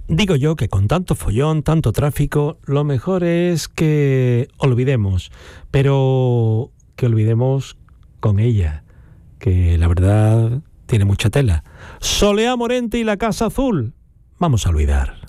Digo yo que con tanto follón, tanto tráfico, lo mejor es que olvidemos, pero que olvidemos con ella, que la verdad tiene mucha tela. Soleá Morente y la Casa Azul. Vamos a olvidar.